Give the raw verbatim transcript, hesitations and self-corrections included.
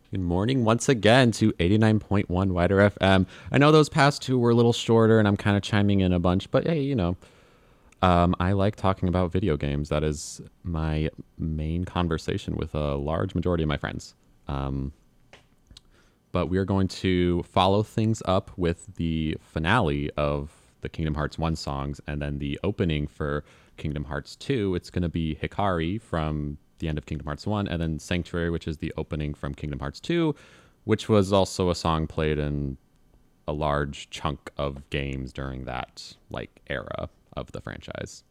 Good morning once again to eighty-nine point one Wider F M. I know those past two were a little shorter and I'm kind of chiming in a bunch, but hey, you know, um, I like talking about video games. That is my main conversation with a large majority of my friends. Um, but we are going to follow things up with the finale of the Kingdom Hearts one songs and then the opening for Kingdom Hearts two. It's going to be Hikari from the end of Kingdom Hearts one, and then Sanctuary, which is the opening from Kingdom Hearts two, which was also a song played in a large chunk of games during that like era of the franchise.